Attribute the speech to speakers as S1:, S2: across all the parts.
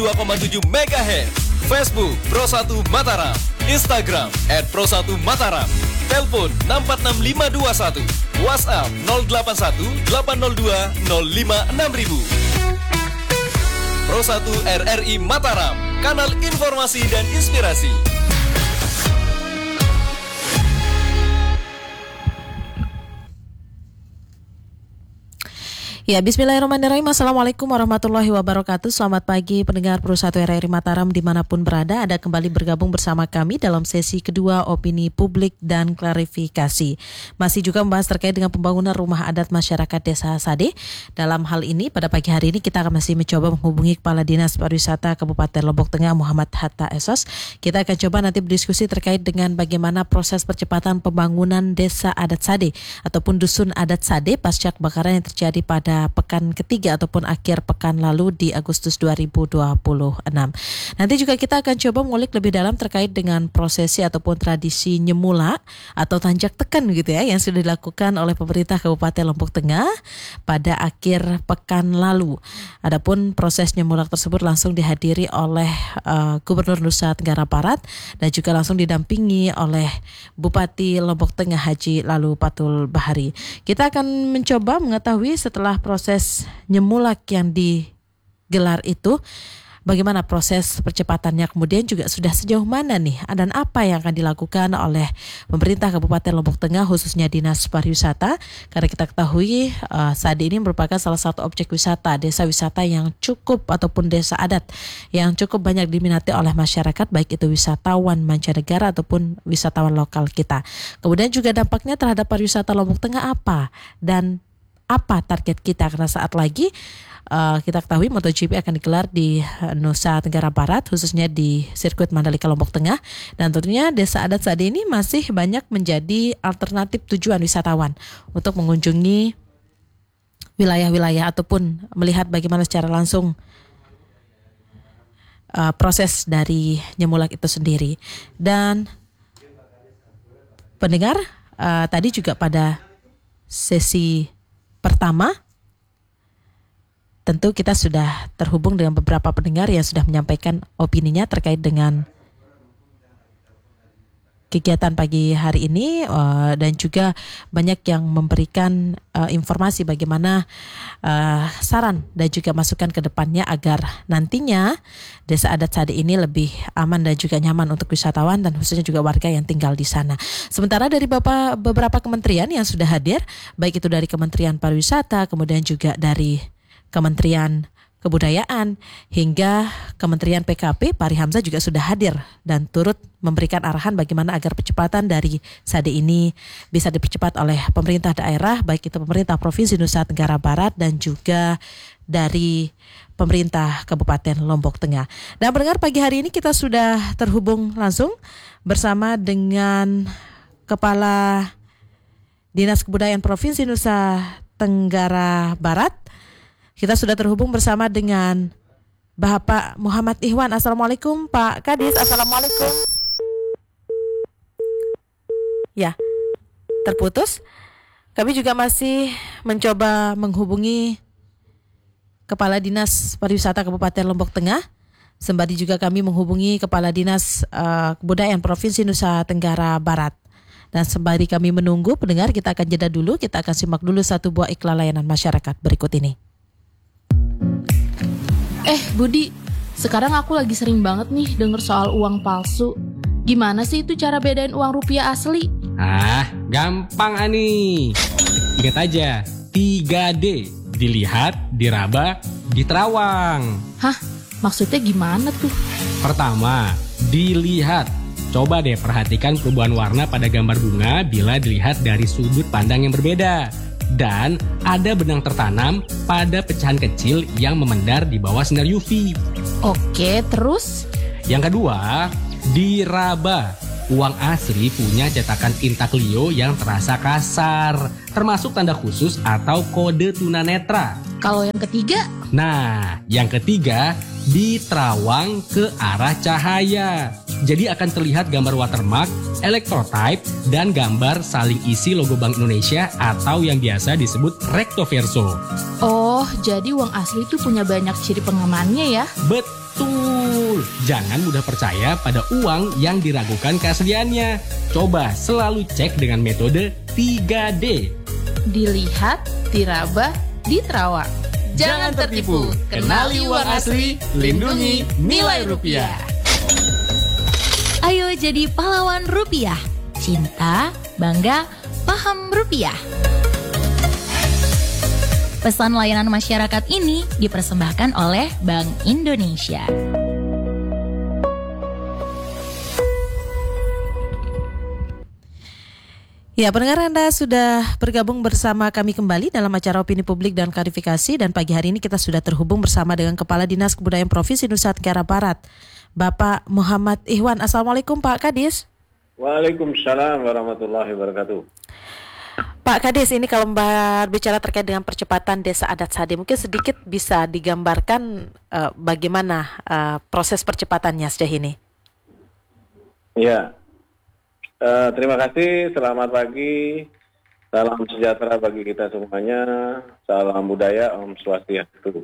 S1: 2,7 MHz. Facebook Pro1 Mataram. Instagram @Pro1Mataram. Telepon 646 521. WhatsApp 081 802 056000. Pro1 RRI Mataram, kanal informasi dan inspirasi.
S2: Ya, bismillahirrahmanirrahim. Assalamualaikum warahmatullahi wabarakatuh. Selamat pagi pendengar Pro1 RRI Mataram dimanapun berada. Ada kembali bergabung bersama kami dalam sesi kedua opini publik dan klarifikasi. Masih juga membahas terkait dengan pembangunan rumah adat masyarakat Desa Sade. Dalam hal ini pada pagi hari ini kita akan masih mencoba menghubungi Kepala Dinas Pariwisata Kabupaten Lombok Tengah Muhammad Hatta Esos. Kita akan coba nanti berdiskusi terkait dengan bagaimana proses percepatan pembangunan Desa Adat Sade ataupun Dusun Adat Sade pasca kebakaran yang terjadi pada pekan ketiga ataupun akhir pekan lalu di Agustus 2026. Nanti juga kita akan coba mengulik lebih dalam terkait dengan prosesi ataupun tradisi nyemula atau tanjak tekan gitu ya yang sudah dilakukan oleh pemerintah Kabupaten Lombok Tengah pada akhir pekan lalu. Adapun proses nyemula tersebut langsung dihadiri oleh Gubernur Nusa Tenggara Barat dan juga langsung didampingi oleh Bupati Lombok Tengah Haji Lalu Patul Bahari. Kita akan mencoba mengetahui setelah proses nyemulak yang digelar itu, bagaimana proses percepatannya, kemudian juga sudah sejauh mana nih dan apa yang akan dilakukan oleh pemerintah Kabupaten Lombok Tengah khususnya Dinas Pariwisata, karena kita ketahui Sade ini merupakan salah satu objek wisata, desa wisata yang cukup ataupun desa adat yang cukup banyak diminati oleh masyarakat, baik itu wisatawan mancanegara ataupun wisatawan lokal kita. Kemudian juga dampaknya terhadap pariwisata Lombok Tengah apa dan apa target kita, karena saat lagi kita ketahui MotoGP akan digelar di Nusa Tenggara Barat khususnya di sirkuit Mandalika Lombok Tengah, dan tentunya Desa Adat Sade ini masih banyak menjadi alternatif tujuan wisatawan untuk mengunjungi wilayah-wilayah ataupun melihat bagaimana secara langsung proses dari nyemulak itu sendiri. Dan pendengar, tadi juga pada sesi pertama, tentu kita sudah terhubung dengan beberapa pendengar yang sudah menyampaikan opininya terkait dengan kegiatan pagi hari ini, dan juga banyak yang memberikan informasi bagaimana saran dan juga masukan ke depannya agar nantinya Desa Adat Sade ini lebih aman dan juga nyaman untuk wisatawan dan khususnya juga warga yang tinggal di sana. Sementara dari beberapa kementerian yang sudah hadir, baik itu dari Kementerian Pariwisata, kemudian juga dari Kementerian Kebudayaan hingga Kementerian PKP, Pak Ari Hamzah juga sudah hadir dan turut memberikan arahan bagaimana agar percepatan dari Sade ini bisa dipercepat oleh pemerintah daerah, baik itu pemerintah Provinsi Nusa Tenggara Barat dan juga dari pemerintah Kabupaten Lombok Tengah. Dan pendengar, pagi hari ini kita sudah terhubung langsung bersama dengan Kepala Dinas Kebudayaan Provinsi Nusa Tenggara Barat. Kita sudah terhubung bersama dengan Bapak Muhammad Ihwan. Assalamualaikum Pak Kadis. Assalamualaikum. Ya, terputus. Kami juga masih mencoba menghubungi Kepala Dinas Pariwisata Kabupaten Lombok Tengah. Sembari juga kami menghubungi Kepala Dinas Kebudayaan Provinsi Nusa Tenggara Barat. Dan sembari kami menunggu, pendengar, kita akan jeda dulu. Kita akan simak dulu satu buah iklan layanan masyarakat berikut ini.
S3: Budi, sekarang aku lagi sering banget nih denger soal uang palsu. Gimana sih itu cara bedain uang rupiah asli?
S4: Gampang Ani. Ingat aja, 3D. Dilihat, diraba, diterawang.
S3: Hah? Maksudnya gimana tuh?
S4: Pertama, dilihat. Coba deh perhatikan perubahan warna pada gambar bunga bila dilihat dari sudut pandang yang berbeda. Dan ada benang tertanam pada pecahan kecil yang memendar di bawah sinar UV.
S3: Oke, terus?
S4: Yang kedua, diraba. Uang asli punya cetakan intaglio yang terasa kasar, termasuk tanda khusus atau kode tunanetra.
S3: Kalau yang ketiga,
S4: Nah, yang ketiga, diterawang ke arah cahaya. Jadi akan terlihat gambar watermark, elektrotype, dan gambar saling isi logo Bank Indonesia atau yang biasa disebut recto verso.
S3: oh jadi uang asli itu punya banyak ciri pengamannya ya?
S4: Betul! Jangan mudah percaya pada uang yang diragukan keasliannya. Coba selalu cek dengan metode 3D.
S3: Dilihat, diraba, diterawang. Jangan tertipu, kenali uang asli, lindungi nilai rupiah.
S5: Ayo jadi pahlawan rupiah. Cinta, bangga, paham rupiah. Pesan layanan masyarakat ini dipersembahkan oleh Bank Indonesia.
S2: Ya, pendengar, Anda sudah bergabung bersama kami kembali dalam acara Opini Publik dan Klarifikasi, dan pagi hari ini kita sudah terhubung bersama dengan Kepala Dinas Kebudayaan Provinsi Nusa Tenggara Barat, Bapak Muhammad Ihwan. Assalamualaikum Pak Kadis.
S6: Waalaikumsalam warahmatullahi wabarakatuh.
S2: Pak Kadis, ini kalau berbicara terkait dengan percepatan Desa Adat Sade, mungkin sedikit bisa digambarkan bagaimana proses percepatannya sejauh ini?
S6: Ya, terima kasih, selamat pagi, salam sejahtera bagi kita semuanya, salam budaya, Om Swastiastu.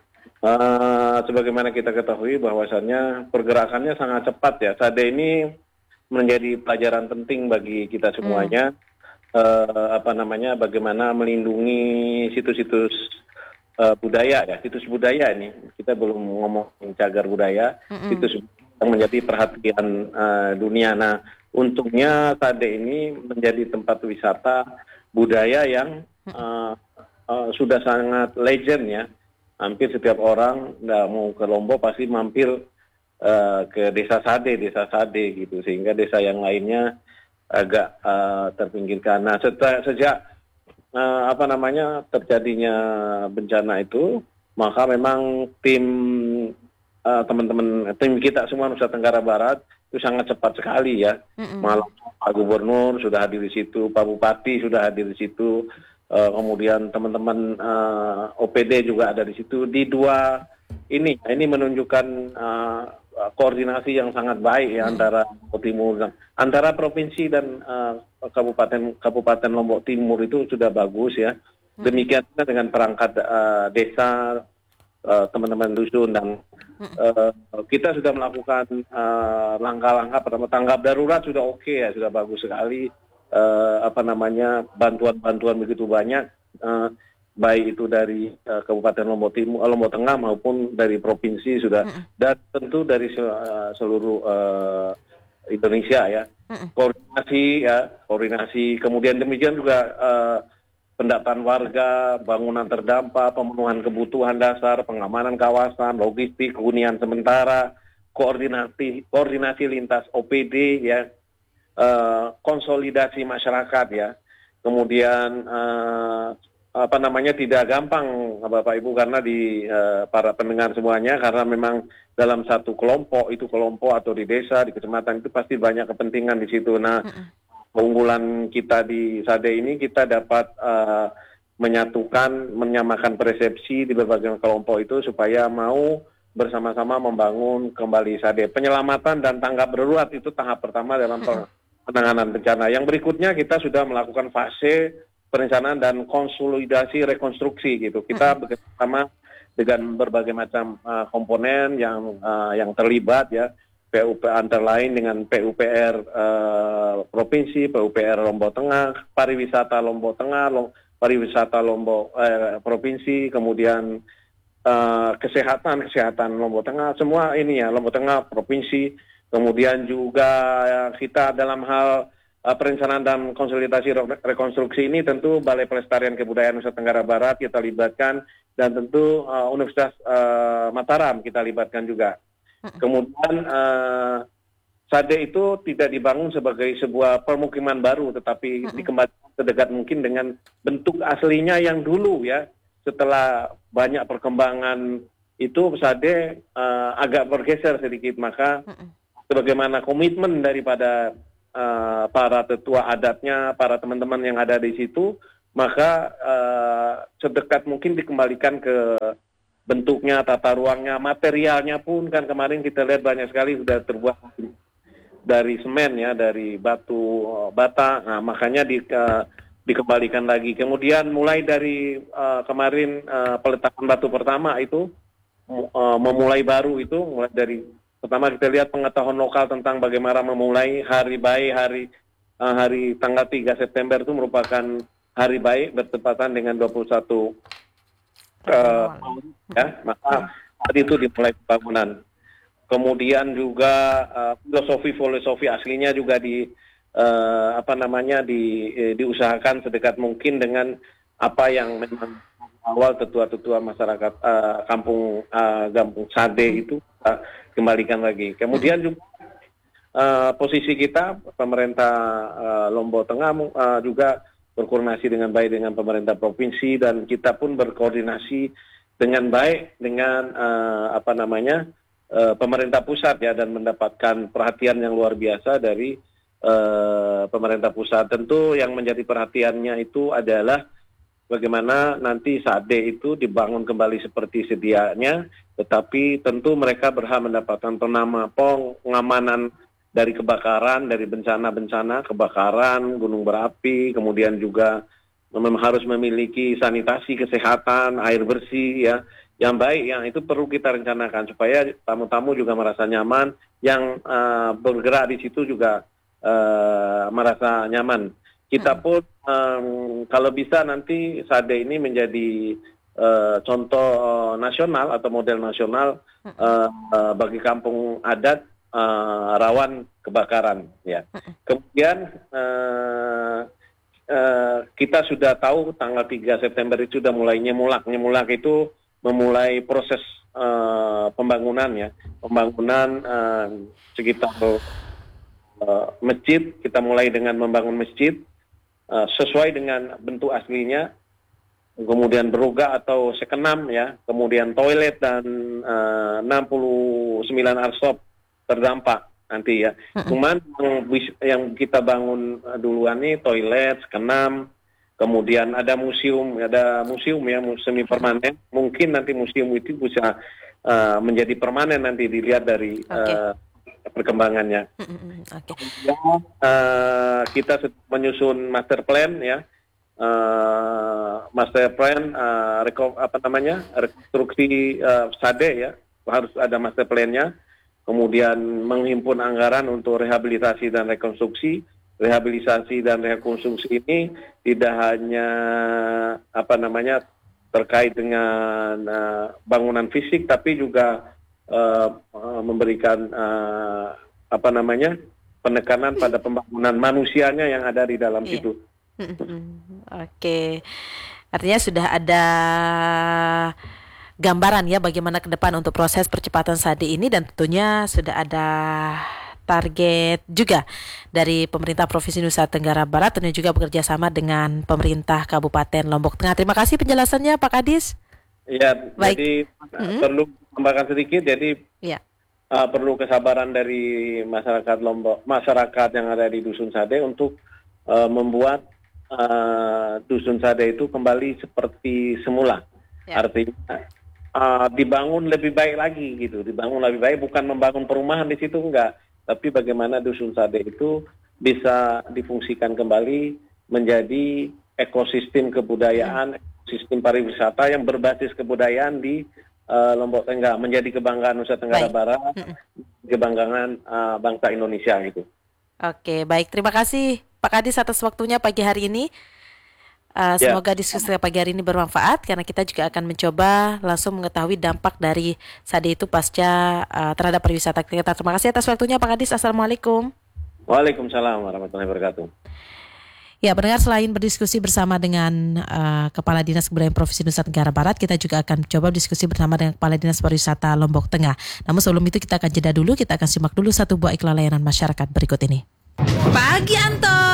S6: Sebagaimana kita ketahui bahwasannya pergerakannya sangat cepat ya, Sade ini menjadi pelajaran penting bagi kita semuanya. Bagaimana melindungi situs-situs budaya ya, situs budaya ini, kita belum ngomong cagar budaya, situs yang menjadi perhatian dunia. Nah, untungnya Sade ini menjadi tempat wisata budaya yang sudah sangat legend ya. Hampir setiap orang nggak mau ke Lombok pasti mampir ke desa Sade gitu, sehingga desa yang lainnya agak terpinggirkan. Nah, sejak terjadinya bencana itu, maka memang teman-teman tim kita semua Nusa Tenggara Barat itu sangat cepat sekali ya. Malam Pak Gubernur sudah hadir di situ, Pak Bupati sudah hadir di situ, kemudian teman-teman OPD juga ada di situ. Di dua ini menunjukkan koordinasi yang sangat baik ya antara Lombok Timur, antara provinsi dan Kabupaten Lombok Timur itu sudah bagus ya. Demikian juga dengan perangkat desa, teman-teman dusun, dan kita sudah melakukan langkah-langkah pertama. Tanggap darurat sudah oke ya, sudah bagus sekali. Bantuan-bantuan begitu banyak, baik itu dari Kabupaten Lombok Timur, Lombok Tengah maupun dari provinsi sudah, dan tentu dari seluruh Indonesia ya. Koordinasi, kemudian demikian juga pendataan warga, bangunan terdampak, pemenuhan kebutuhan dasar, pengamanan kawasan, logistik, hunian sementara, koordinasi lintas OPD ya, konsolidasi masyarakat ya. Kemudian tidak gampang Bapak Ibu, karena di para pendengar semuanya, karena memang dalam satu kelompok atau di desa, di kecamatan itu pasti banyak kepentingan di situ. Nah, keunggulan kita di Sade ini, kita dapat menyamakan persepsi di berbagai kelompok itu supaya mau bersama-sama membangun kembali Sade. Penyelamatan dan tanggap darurat itu tahap pertama dalam penanganan bencana. Yang berikutnya kita sudah melakukan fase perencanaan dan konsolidasi rekonstruksi gitu. Kita bekerjasama dengan berbagai macam komponen yang terlibat ya. Antara lain dengan PUPR provinsi, PUPR Lombok Tengah, pariwisata Lombok Tengah, pariwisata Lombok provinsi, kemudian kesehatan Lombok Tengah, semua ini ya, Lombok Tengah provinsi. Kemudian juga kita dalam hal perencanaan dan konsolidasi rekonstruksi ini tentu Balai Pelestarian Kebudayaan Nusa Tenggara Barat kita libatkan, dan tentu Universitas Mataram kita libatkan juga. Kemudian Sade itu tidak dibangun sebagai sebuah permukiman baru, tetapi dikembalikan sedekat mungkin dengan bentuk aslinya yang dulu ya. Setelah banyak perkembangan itu Sade agak bergeser sedikit, maka sebagaimana komitmen daripada para tetua adatnya, para teman-teman yang ada di situ, maka sedekat mungkin dikembalikan ke bentuknya, tata ruangnya, materialnya pun kan kemarin kita lihat banyak sekali sudah terbuat dari semen ya, dari batu bata. Nah, makanya dikembalikan lagi. Kemudian mulai dari kemarin peletakan batu pertama itu memulai baru itu, mulai dari pertama kita lihat pengetahuan lokal tentang bagaimana memulai hari baik, hari tanggal 3 September itu merupakan hari baik bertepatan dengan 21 ya, maka hari itu dimulai pembangunan. Kemudian juga filosofi aslinya juga diusahakan sedekat mungkin dengan apa yang memang awal tetua-tetua masyarakat kampung Sade itu kembalikan lagi. Kemudian juga posisi kita pemerintah Lombok Tengah juga berkoordinasi dengan baik dengan pemerintah provinsi, dan kita pun berkoordinasi dengan baik dengan pemerintah pusat ya, dan mendapatkan perhatian yang luar biasa dari pemerintah pusat. Tentu yang menjadi perhatiannya itu adalah bagaimana nanti Sade itu dibangun kembali seperti sedianya, tetapi tentu mereka berhak mendapatkan pengamanan dari kebakaran, dari bencana-bencana, kebakaran, gunung berapi, kemudian juga memang harus memiliki sanitasi kesehatan, air bersih ya, yang baik, yang itu perlu kita rencanakan supaya tamu-tamu juga merasa nyaman, yang bergerak di situ juga merasa nyaman. Kita pun kalau bisa nanti Sade ini menjadi contoh nasional atau model nasional bagi kampung adat rawan kebakaran ya. Kemudian kita sudah tahu tanggal 3 September itu sudah mulai nyemulak itu memulai proses pembangunan ya, sekitar masjid. Kita mulai dengan membangun masjid sesuai dengan bentuk aslinya, kemudian berugak atau sekenam ya, kemudian toilet dan 69 arshop terdampak nanti ya. Cuman yang kita bangun duluan nih toilet, sekenam, kemudian ada museum ya, semi permanen. Mungkin nanti museum itu bisa menjadi permanen nanti dilihat dari perkembangannya. Kemudian kita menyusun master plan ya, rekonstruksi Sade ya, harus ada master plan-nya. Kemudian menghimpun anggaran untuk rehabilitasi dan rekonstruksi. Rehabilitasi dan rekonstruksi ini tidak hanya terkait dengan bangunan fisik, tapi juga memberikan penekanan pada pembangunan manusianya yang ada di dalam situ.
S2: Oke, artinya sudah ada gambaran ya bagaimana ke depan untuk proses percepatan Sade ini, dan tentunya sudah ada target juga dari pemerintah Provinsi Nusa Tenggara Barat, dan juga bekerja sama dengan pemerintah Kabupaten Lombok Tengah. Terima kasih penjelasannya Pak Kadis.
S6: Ya, jadi perlu tambahkan sedikit, jadi perlu kesabaran dari masyarakat Lombok, masyarakat yang ada di Dusun Sade untuk membuat Dusun Sade itu kembali seperti semula. Artinya dibangun lebih baik lagi gitu, dibangun lebih baik, bukan membangun perumahan di situ, enggak, tapi bagaimana Dusun Sade itu bisa difungsikan kembali menjadi ekosistem kebudayaan, ekosistem pariwisata yang berbasis kebudayaan di Lombok Tengah, menjadi kebanggaan Nusa Tenggara Barat, kebanggaan bangsa Indonesia gitu.
S2: Oke, baik, terima kasih Pak Kadis atas waktunya pagi hari ini. Semoga diskusi pagi hari ini bermanfaat, karena kita juga akan mencoba langsung mengetahui dampak dari Sade itu pasca terhadap pariwisata kita. Terima kasih atas waktunya Pak Kadis. Assalamualaikum.
S6: Waalaikumsalam warahmatullahi wabarakatuh.
S2: Ya, pendengar, selain berdiskusi bersama dengan Kepala Dinas Kebudayaan Provinsi Nusa Tenggara Barat, kita juga akan coba diskusi bersama dengan Kepala Dinas Pariwisata Lombok Tengah. Namun sebelum itu kita akan jeda dulu, kita akan simak dulu satu buah iklan layanan masyarakat berikut ini.
S7: Pagi Anton.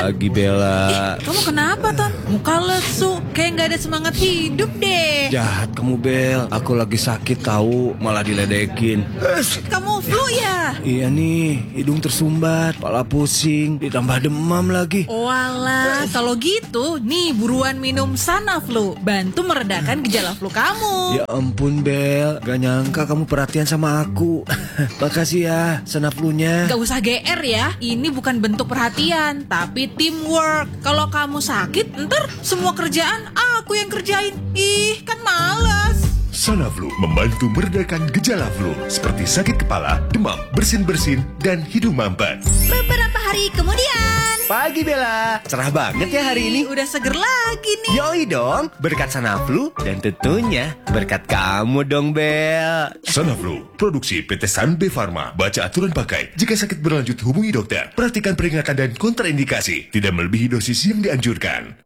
S7: pagi, Bella.
S8: Kamu kenapa, Ton? Muka lesu, kayak nggak ada semangat hidup deh.
S7: Jahat kamu, Bel. Aku lagi sakit tahu, malah diledekin.
S8: Kamu flu ya?
S7: Iya nih, hidung tersumbat, kepala pusing, ditambah demam lagi.
S8: Walah, kalau gitu, nih buruan minum Sanaflu. Bantu meredakan gejala flu kamu.
S7: Ya ampun, Bel. Gak nyangka kamu perhatian sama aku. Makasih ya, Sanaflunya.
S8: Gak usah GR ya, ini bukan bentuk perhatian, tapi teamwork. Kalau kamu sakit, ntar semua kerjaan aku yang kerjain. Ih, kan malas.
S9: Sanaflu membantu meredakan gejala flu seperti sakit kepala, demam, bersin-bersin, dan hidung mampet.
S5: Beberapa hari kemudian.
S7: Pagi, Bella. Cerah banget ya hari ini.
S8: Udah seger lagi nih.
S7: Yoi dong, berkat Sanaflu dan tentunya berkat kamu dong, Bel.
S9: Sanaflu, produksi PT Sanbe Pharma. Baca aturan pakai. Jika sakit berlanjut hubungi dokter. Perhatikan peringatan dan kontraindikasi. Tidak melebihi dosis yang dianjurkan.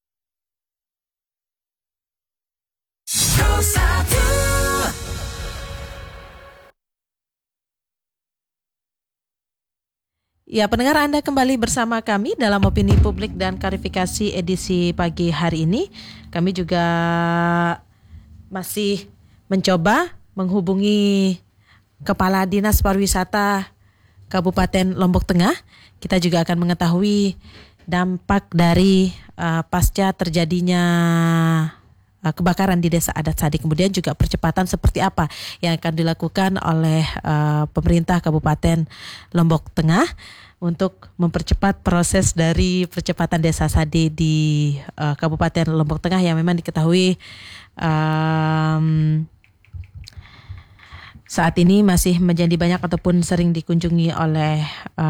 S2: Ya, pendengar, Anda kembali bersama kami dalam Opini Publik dan Klarifikasi edisi pagi hari ini. Kami juga masih mencoba menghubungi Kepala Dinas Pariwisata Kabupaten Lombok Tengah. Kita juga akan mengetahui dampak dari pasca terjadinya kebakaran di Desa Adat Sadi, kemudian juga percepatan seperti apa yang akan dilakukan oleh pemerintah Kabupaten Lombok Tengah untuk mempercepat proses dari percepatan Desa Sadi di Kabupaten Lombok Tengah yang memang diketahui saat ini masih menjadi banyak ataupun sering dikunjungi oleh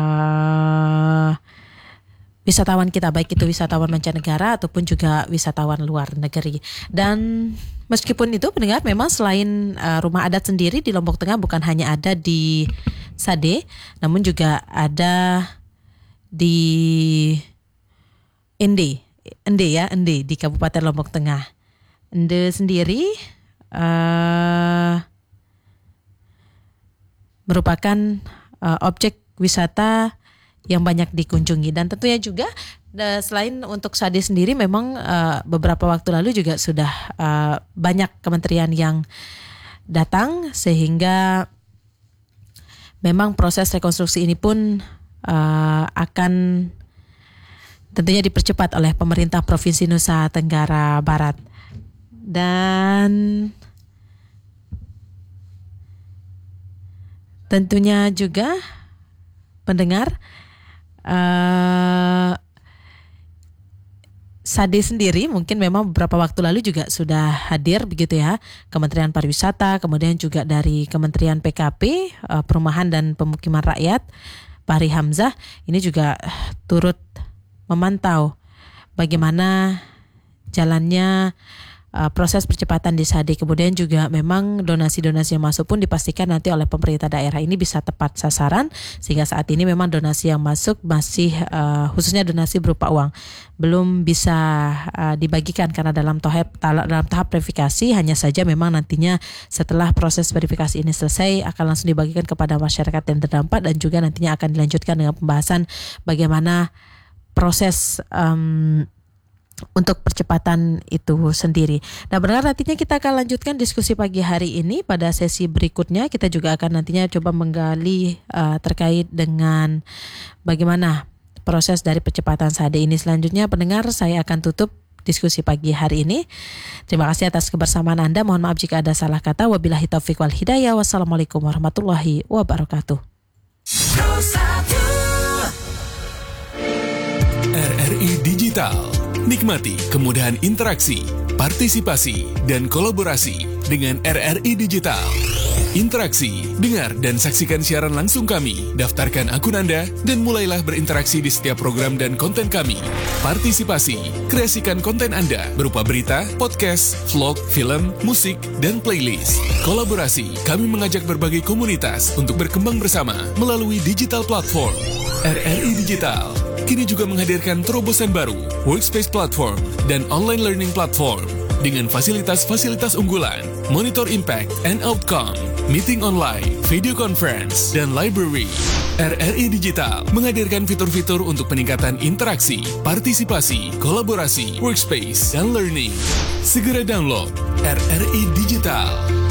S2: wisatawan kita, baik itu wisatawan mancanegara ataupun juga wisatawan luar negeri. Dan meskipun itu, pendengar, memang selain rumah adat sendiri di Lombok Tengah bukan hanya ada di Sade, namun juga ada di Ende di Kabupaten Lombok Tengah. Ende sendiri merupakan objek wisata yang banyak dikunjungi, dan tentunya juga selain untuk Sade sendiri memang beberapa waktu lalu juga sudah banyak kementerian yang datang, sehingga memang proses rekonstruksi ini pun akan tentunya dipercepat oleh pemerintah Provinsi Nusa Tenggara Barat. Dan tentunya juga pendengar, Sade sendiri mungkin memang beberapa waktu lalu juga sudah hadir begitu ya, Kementerian Pariwisata, kemudian juga dari Kementerian PKP, Perumahan dan Pemukiman Rakyat, Fahri Hamzah ini juga turut memantau bagaimana jalannya proses percepatan di Sade. Kemudian juga memang donasi-donasi yang masuk pun dipastikan nanti oleh pemerintah daerah ini bisa tepat sasaran, sehingga saat ini memang donasi yang masuk masih khususnya donasi berupa uang belum bisa dibagikan karena dalam tahap verifikasi. Hanya saja memang nantinya setelah proses verifikasi ini selesai akan langsung dibagikan kepada masyarakat yang terdampak, dan juga nantinya akan dilanjutkan dengan pembahasan bagaimana proses untuk percepatan itu sendiri. Nah, benar, nantinya kita akan lanjutkan diskusi pagi hari ini. Pada sesi berikutnya kita juga akan nantinya coba menggali terkait dengan bagaimana proses dari percepatan Sade ini. Selanjutnya, pendengar, saya akan tutup diskusi pagi hari ini. Terima kasih atas kebersamaan Anda. Mohon maaf jika ada salah kata. Wabillahi taufiq wal hidayah. Wassalamualaikum warahmatullahi wabarakatuh.
S10: RRI Digital. Nikmati kemudahan interaksi, partisipasi, dan kolaborasi dengan RRI Digital. Interaksi, dengar dan saksikan siaran langsung kami, daftarkan akun Anda, dan mulailah berinteraksi di setiap program dan konten kami. Partisipasi, kreasikan konten Anda berupa berita, podcast, vlog, film, musik, dan playlist. Kolaborasi, kami mengajak berbagai komunitas untuk berkembang bersama melalui digital platform. RRI Digital kini juga menghadirkan terobosan baru, workspace platform, dan online learning platform dengan fasilitas-fasilitas unggulan, monitor impact and outcome, meeting online, video conference, dan library. RRI Digital menghadirkan fitur-fitur untuk peningkatan interaksi, partisipasi, kolaborasi, workspace, dan learning. Segera download RRI Digital.